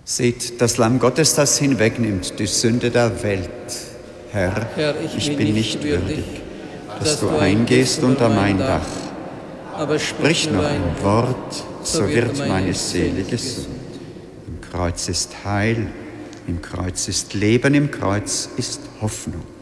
Seht, das Lamm Gottes, das hinwegnimmt die Sünde der Welt. Herr, ich bin nicht würdig, dass du eingehst unter mein Dach. Aber sprich nur ein Wort, so wird meine Seele gesund. Im Kreuz ist Heil, im Kreuz ist Leben, im Kreuz ist Hoffnung.